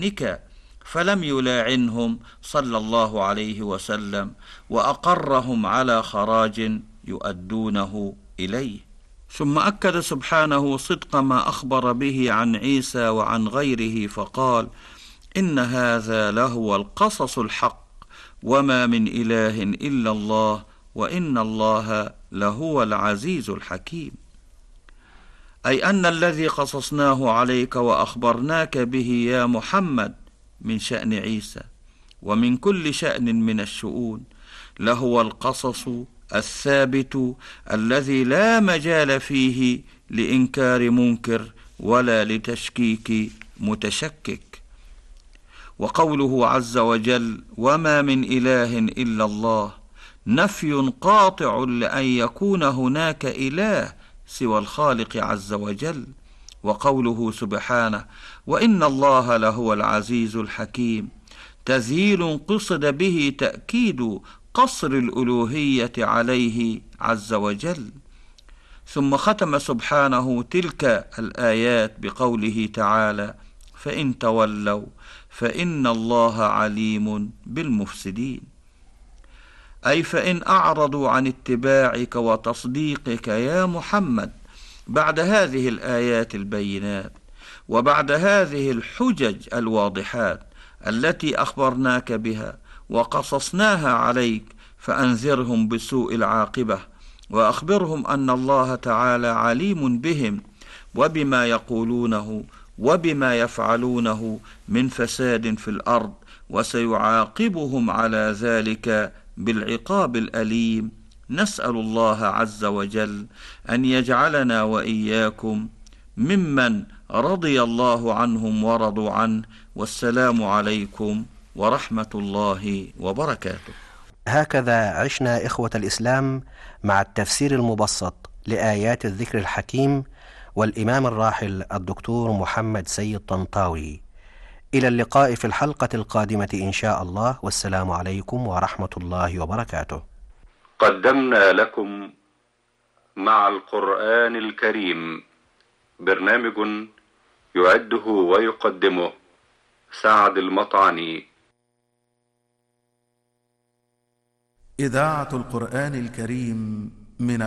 ابنك، فلم يلاعنهم صلى الله عليه وسلم، وأقرهم على خراج يؤدونه إليه. ثم أكد سبحانه صدق ما أخبر به عن عيسى وعن غيره فقال: إن هذا لهو القصص الحق، وما من إله إلا الله، وإن الله لهو العزيز الحكيم. أي أن الذي قصصناه عليك وأخبرناك به يا محمد من شأن عيسى ومن كل شأن من الشؤون لهو القصص الثابت الذي لا مجال فيه لإنكار منكر ولا لتشكيك متشكك. وقوله عز وجل: وما من إله إلا الله، نفي قاطع لأن يكون هناك إله سوى الخالق عز وجل. وقوله سبحانه: وإن الله لهو العزيز الحكيم، تذييل قصد به تأكيد قصر الألوهية عليه عز وجل. ثم ختم سبحانه تلك الآيات بقوله تعالى: فإن تولوا فإن الله عليم بالمفسدين. أي فإن أعرضوا عن اتباعك وتصديقك يا محمد بعد هذه الآيات البينات وبعد هذه الحجج الواضحات التي أخبرناك بها وقصصناها عليك، فأنذرهم بسوء العاقبة، وأخبرهم أن الله تعالى عليم بهم وبما يقولونه وبما يفعلونه من فساد في الأرض، وسيعاقبهم على ذلك بالعقاب الأليم. نسأل الله عز وجل أن يجعلنا وإياكم ممن رضي الله عنهم ورضوا عنه. والسلام عليكم ورحمة الله وبركاته. هكذا عشنا إخوة الإسلام مع التفسير المبسط لآيات الذكر الحكيم والإمام الراحل الدكتور محمد سيد طنطاوي. إلى اللقاء في الحلقة القادمة إن شاء الله، والسلام عليكم ورحمة الله وبركاته. قدمنا لكم مع القرآن الكريم برنامج يعده ويقدمه سعد المطعني. إذاعة القرآن الكريم من